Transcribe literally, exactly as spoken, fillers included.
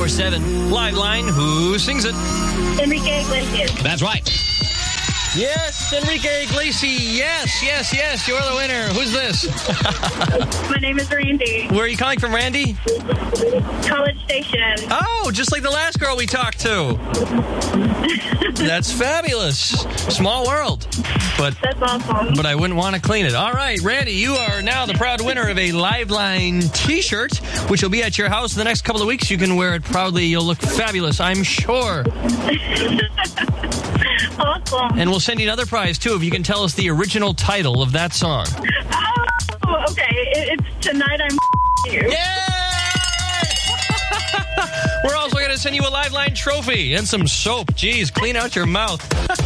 four seven. Live line, who sings it? Enrique Iglesias. That's right. Yes, Enrique Iglesias. Yes, yes, yes, you're the winner. Who's this? My name is Randy. Where are you calling from, Randy? College Station. Oh, just like the last girl we talked to. That's fabulous. Small world. But That's awesome. but I wouldn't want to clean it. All right, Randy, you are now the proud winner of a Liveline t-shirt, which will be at your house in the next couple of weeks. You can wear it proudly. You'll look fabulous, I'm sure. Awesome. And we'll send you another prize, too, if you can tell us the original title of that song. Oh, okay. It, it's Tonight I'm You. Yay! We're also going to send you a Liveline trophy and some soap. Jeez, clean out your mouth.